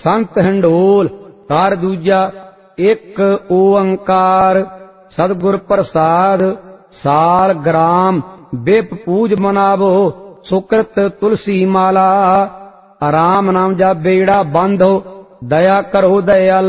संत indole. Car दूजा एक ओंकार सतगुर प्रसाद साल ग्राम बिप पूज मनावो सुकृत तुलसी माला। राम नाम जा बेड़ा बंधो दया करो दयाला।